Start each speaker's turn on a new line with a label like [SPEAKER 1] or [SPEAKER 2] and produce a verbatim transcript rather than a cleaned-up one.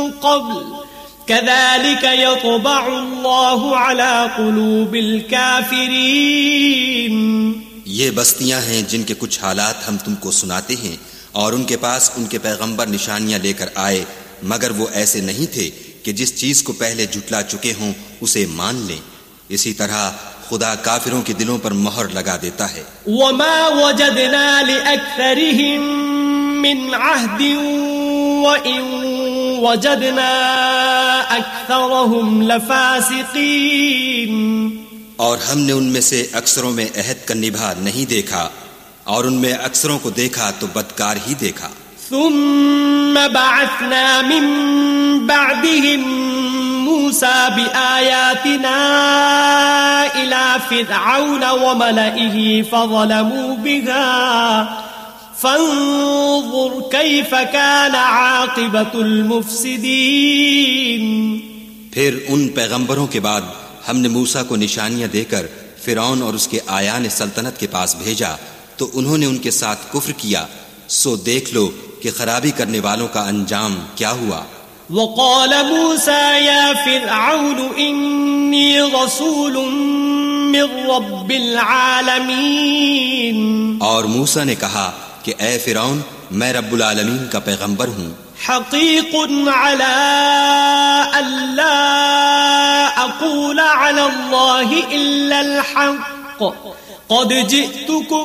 [SPEAKER 1] قبل كذلك يطبع الله على قلوب الكافرين.
[SPEAKER 2] یہ بستیاں ہیں جن کے کچھ حالات ہم تم کو سناتے ہیں، اور ان کے پاس ان کے پیغمبر نشانیاں لے کر آئے، مگر وہ ایسے نہیں تھے کہ جس چیز کو پہلے جھٹلا چکے ہوں اسے مان لیں. اسی طرح خدا کافروں کے دلوں پر مہر لگا دیتا ہے.
[SPEAKER 1] وما وجدنا لأكثرهم من عهد وإن وجدنا أكثرهم لفاسقين.
[SPEAKER 2] اور ہم نے ان میں سے اکثروں میں عہد کا نبھا نہیں دیکھا، اور ان میں اکثروں کو دیکھا تو بدکار ہی دیکھا.
[SPEAKER 1] ثم بعثنا من بعدهم موسى بآياتنا إلى فرعون وملئه فظلموا بها فانظر كيف كان عاقبة المفسدين.
[SPEAKER 2] پھر ان پیغمبروں کے بعد ہم نے موسیٰ کو نشانیاں دے کر فرعون اور اس کے آیان سلطنت کے پاس بھیجا تو انہوں نے ان کے ساتھ کفر کیا، سو دیکھ لو کہ خرابی کرنے والوں کا انجام کیا ہوا.
[SPEAKER 1] وقال موسى يا فرعون إني رسول من رب العالمين.
[SPEAKER 2] اور موسیٰ نے کہا کہ اے فرعون، میں رب العالمین کا پیغمبر ہوں.
[SPEAKER 1] حقیق على ألا أقول على الله إلا الحق قد جئتكم